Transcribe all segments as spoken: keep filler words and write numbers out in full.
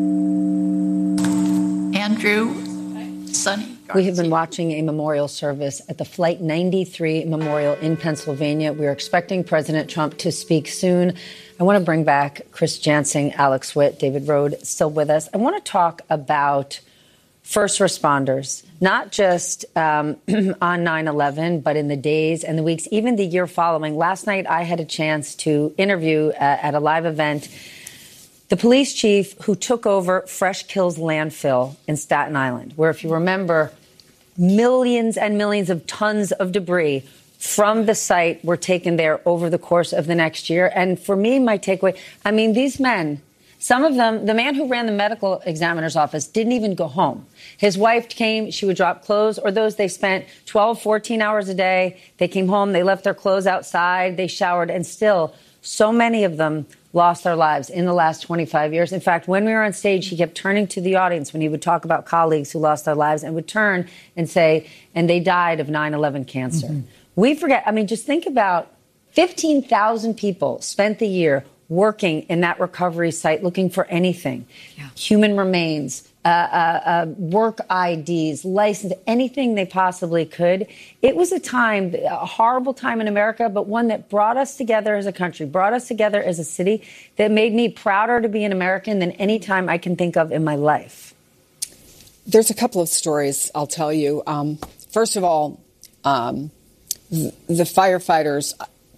Andrew, Sonny. We have been watching a memorial service at the Flight ninety-three Memorial in Pennsylvania. We are expecting President Trump to speak soon. I want to bring back Chris Jansing, Alex Witt, David Rode still with us. I want to talk about first responders, not just um, on nine eleven, but in the days and the weeks, even the year following. Last night, I had a chance to interview uh, at a live event the police chief who took over Fresh Kills landfill in Staten Island, where, if you remember, millions and millions of tons of debris from the site were taken there over the course of the next year. And for me, my takeaway, I mean, these men, some of them, the man who ran the medical examiner's office didn't even go home. His wife came, she would drop clothes, or those they spent twelve, fourteen hours a day. They came home, they left their clothes outside, they showered, and still so many of them lost their lives in the last twenty-five years. In fact, when we were on stage, he kept turning to the audience when he would talk about colleagues who lost their lives and would turn and say, and they died of nine eleven cancer. Mm-hmm. We forget, I mean, just think about fifteen thousand people spent the year working in that recovery site looking for anything, yeah. human remains, uh, uh, uh, work I Ds, license, anything they possibly could. It was a time, a horrible time in America, but one that brought us together as a country, brought us together as a city, that made me prouder to be an American than any time I can think of in my life. There's a couple of stories I'll tell you. Um, first of all, um, the, the firefighters,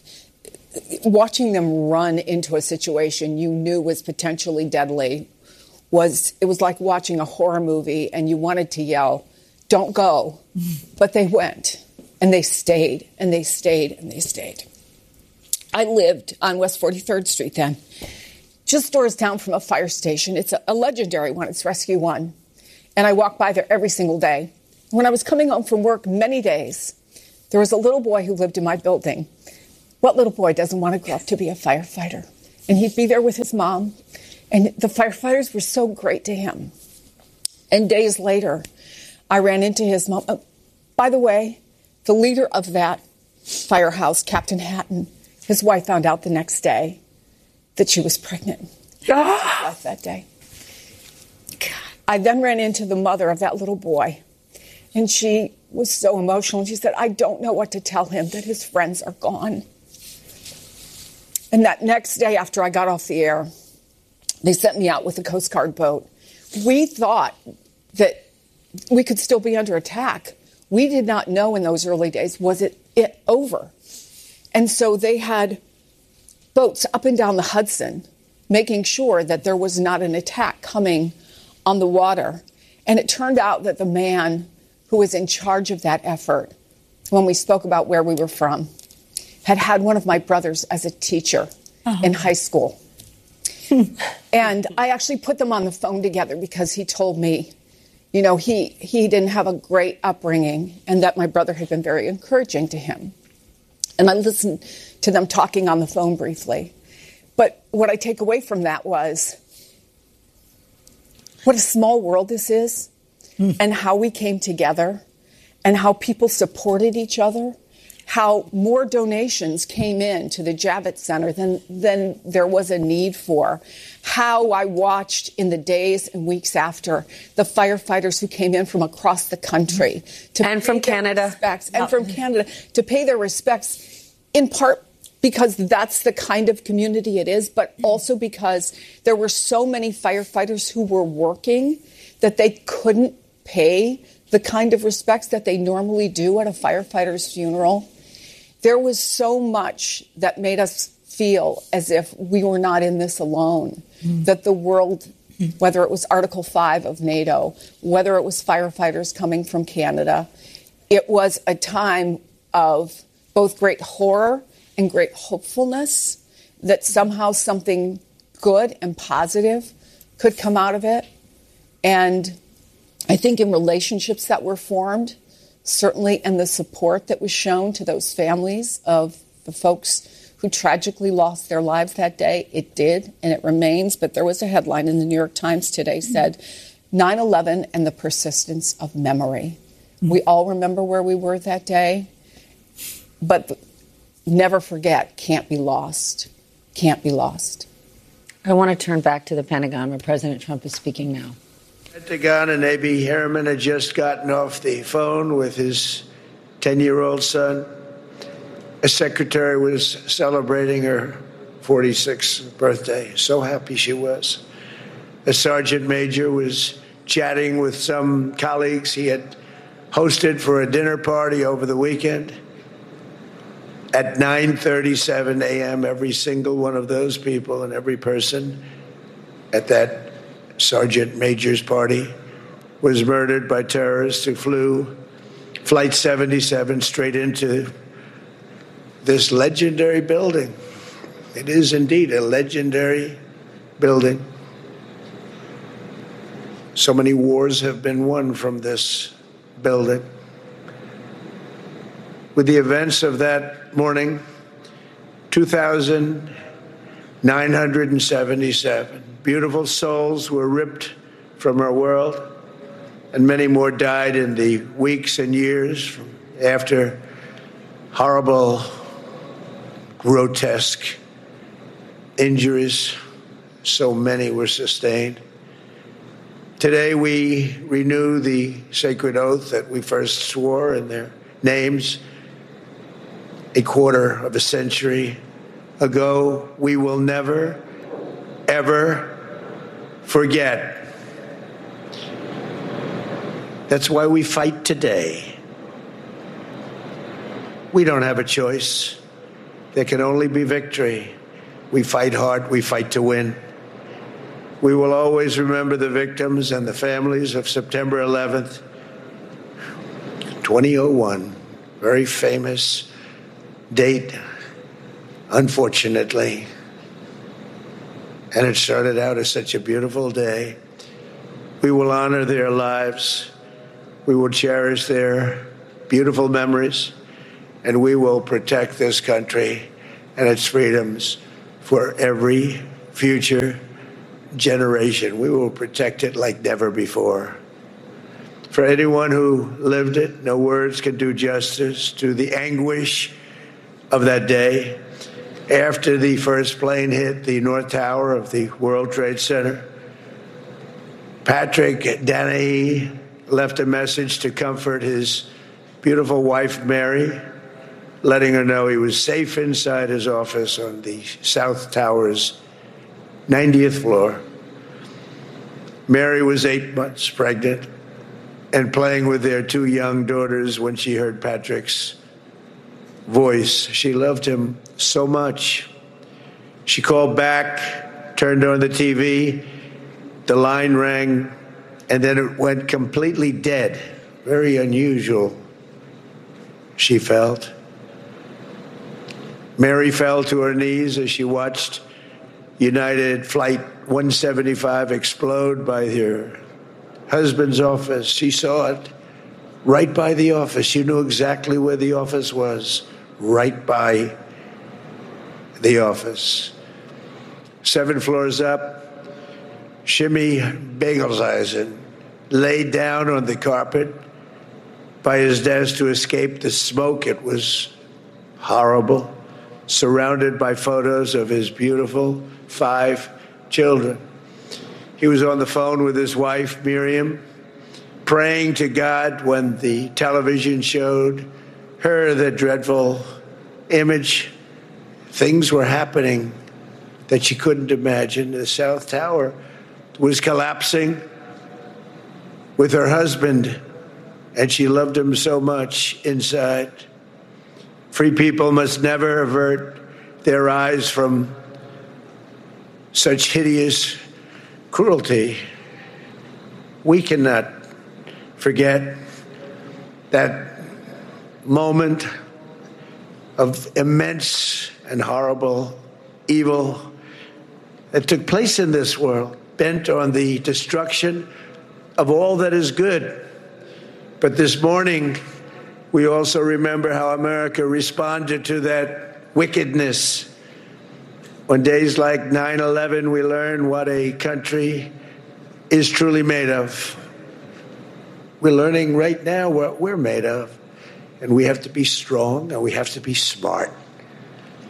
watching them run into a situation you knew was potentially deadly, was it was like watching a horror movie and you wanted to yell, "Don't go." But they went and they stayed and they stayed and they stayed. I lived on West forty-third Street then, just doors down from a fire station. It's a, a legendary one. It's Rescue One. And I walked by there every single day. When I was coming home from work many days, there was a little boy who lived in my building. What little boy doesn't want to grow up to be a firefighter? And he'd be there with his mom. And the firefighters were so great to him. And days later, I ran into his mom. Oh, by the way, the leader of that firehouse, Captain Hatton, his wife found out the next day that she was pregnant. Ah! Life that day. I then ran into the mother of that little boy. And she was so emotional. And she said, "I don't know what to tell him, that his friends are gone." And that next day after I got off the air, they sent me out with a Coast Guard boat. We thought that we could still be under attack. We did not know in those early days, was it, it over? And so they had boats up and down the Hudson, making sure that there was not an attack coming on the water. And it turned out that the man who was in charge of that effort, when we spoke about where we were from, had had one of my brothers as a teacher uh-huh. in high school. And I actually put them on the phone together because he told me, you know, he, he didn't have a great upbringing and that my brother had been very encouraging to him. And I listened to them talking on the phone briefly. But what I take away from that was what a small world this is mm. and how we came together and how people supported each other. How more donations came in to the Javits Center than, than there was a need for. How I watched in the days and weeks after the firefighters who came in from across the country. To and from Canada. Respects, and from Canada to pay their respects, in part because that's the kind of community it is, but also because there were so many firefighters who were working that they couldn't pay the kind of respects that they normally do at a firefighter's funeral. There was so much that made us feel as if we were not in this alone, mm. that the world, whether it was Article five of NATO, whether it was firefighters coming from Canada, it was a time of both great horror and great hopefulness that somehow something good and positive could come out of it. And I think in relationships that were formed, certainly, and the support that was shown to those families of the folks who tragically lost their lives that day, it did, and it remains. But there was a headline in the New York Times today said, nine eleven and the persistence of memory. Mm-hmm. We all remember where we were that day, but never forget, can't be lost, can't be lost. I want to turn back to the Pentagon, where President Trump is speaking now. Pentagon and A B Harriman had just gotten off the phone with his ten-year-old son. A secretary was celebrating her forty-sixth birthday. So happy she was. A sergeant major was chatting with some colleagues he had hosted for a dinner party over the weekend. At nine thirty-seven a.m., every single one of those people and every person at that sergeant major's party was murdered by terrorists who flew Flight seventy-seven straight into this legendary building. It is indeed a legendary building. So many wars have been won from this building. With the events of that morning, two thousand nine hundred seventy-seven beautiful souls were ripped from our world, and many more died in the weeks and years after horrible, grotesque injuries. So many were sustained. Today we renew the sacred oath that we first swore in their names a quarter of a century ago. We will never, ever forget. That's why we fight today. We don't have a choice. There can only be victory. We fight hard. We fight to win. We will always remember the victims and the families of September eleventh, twenty oh one. Very famous date, unfortunately. And it started out as such a beautiful day. We will honor their lives. We will cherish their beautiful memories. And we will protect this country and its freedoms for every future generation. We will protect it like never before. For anyone who lived it, no words can do justice to the anguish of that day. After the first plane hit the North Tower of the World Trade Center, Patrick Dennehy left a message to comfort his beautiful wife, Mary, letting her know he was safe inside his office on the South Tower's ninetieth floor. Mary was eight months pregnant and playing with their two young daughters when she heard Patrick's voice. She loved him so much. She called back, turned on the T V, the line rang, and then it went completely dead. Very unusual, she felt. Mary fell to her knees as she watched United Flight one seventy-five explode by her husband's office. She saw it right by the office. She knew exactly where the office was, right by the office. Seven floors up, Shimmy Bagelsheisen laid down on the carpet by his desk to escape the smoke. It was horrible, surrounded by photos of his beautiful five children. He was on the phone with his wife, Miriam, praying to God when the television showed her the dreadful image. Things were happening that she couldn't imagine. The South Tower was collapsing with her husband, and she loved him so much inside. Free people must never avert their eyes from such hideous cruelty. We cannot forget that moment of immense and horrible evil that took place in this world, bent on the destruction of all that is good. But this morning, we also remember how America responded to that wickedness. On days like nine eleven, we learn what a country is truly made of. We're learning right now what we're made of. And we have to be strong and we have to be smart.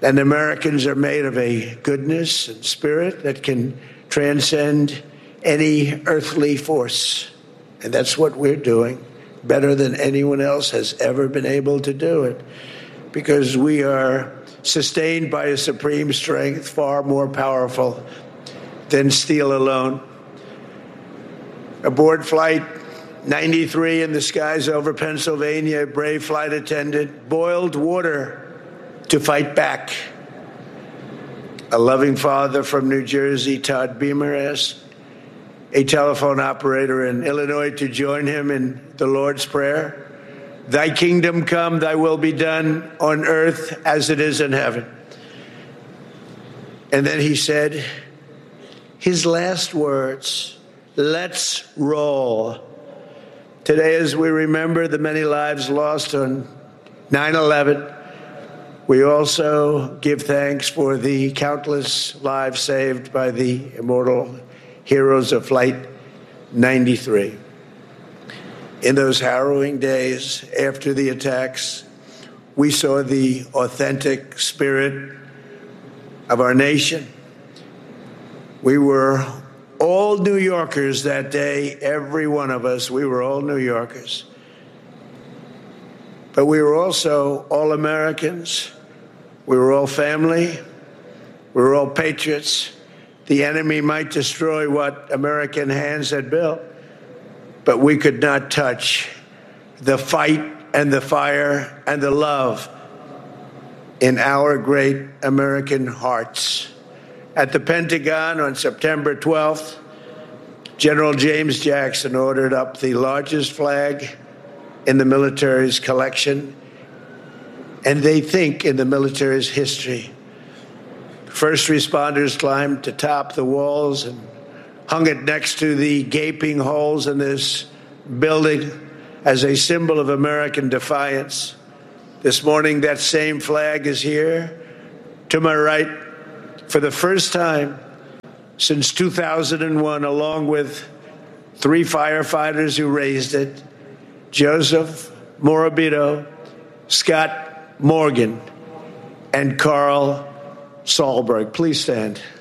And Americans are made of a goodness and spirit that can transcend any earthly force. And that's what we're doing, better than anyone else has ever been able to do it, because we are sustained by a supreme strength far more powerful than steel alone. Aboard Flight ninety-three in the skies over Pennsylvania, a brave flight attendant boiled water to fight back. A loving father from New Jersey, Todd Beamer, asked a telephone operator in Illinois to join him in the Lord's Prayer. Thy kingdom come, thy will be done on earth as it is in heaven. And then he said his last words, let's roll. Today, as we remember the many lives lost on nine eleven, we also give thanks for the countless lives saved by the immortal heroes of Flight ninety-three. In those harrowing days after the attacks, we saw the authentic spirit of our nation. We were all New Yorkers that day, every one of us. We were all New Yorkers. But we were also all Americans. We were all family. We were all patriots. The enemy might destroy what American hands had built, but we could not touch the fight and the fire and the love in our great American hearts. At the Pentagon on September twelfth, General James Jackson ordered up the largest flag in the military's collection, and they think in the military's history. First responders climbed to top the walls and hung it next to the gaping holes in this building as a symbol of American defiance. This morning, that same flag is here to my right for the first time since two thousand one, along with three firefighters who raised it, Joseph Morabito, Scott Morgan, and Carl Sahlberg. Please stand.